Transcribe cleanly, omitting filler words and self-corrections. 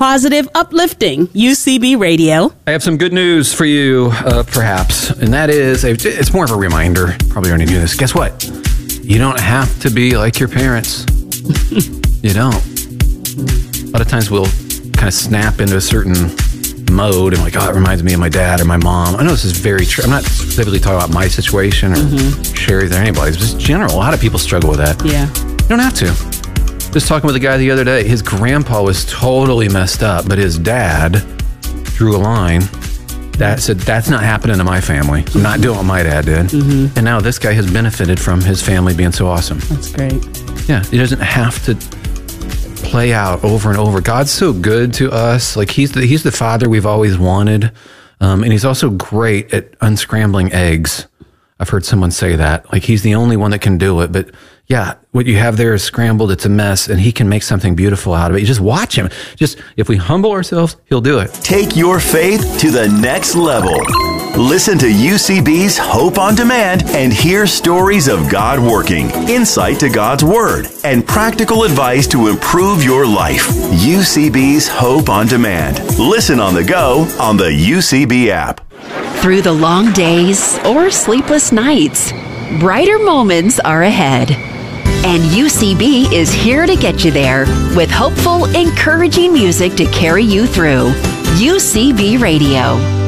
positive, uplifting UCB Radio. I have some good news for you, perhaps, and that is, it's more of a reminder. Probably already knew this. Guess what? You don't have to be like your parents. You don't. A lot of times we'll kind of snap into a certain mode and like, oh, it reminds me of my dad or my mom. I know this is very true. I'm not specifically talking about my situation or Sherry's or anybody's, just general. A lot of people struggle with that. Yeah. You don't have to. Just talking with a guy the other day, his grandpa was totally messed up, but his dad drew a line that said, that's not happening to my family. I'm not doing what my dad did. And now this guy has benefited from his family being so awesome. That's great. Yeah, he doesn't have to play out over and over. God's so good to us. Like he's the father we've always wanted. And he's also great at unscrambling eggs. I've heard someone say that. Like he's the only one that can do it. But yeah, what you have there is scrambled. It's a mess, and he can make something beautiful out of it. You just watch him. Just if we humble ourselves, he'll do it. Take your faith to the next level. Listen to UCB's Hope on Demand and hear stories of God working, insight to God's Word, and practical advice to improve your life. UCB's Hope on Demand. Listen on the go on the UCB app. Through the long days or sleepless nights, brighter moments are ahead. And UCB is here to get you there with hopeful, encouraging music to carry you through. UCB Radio.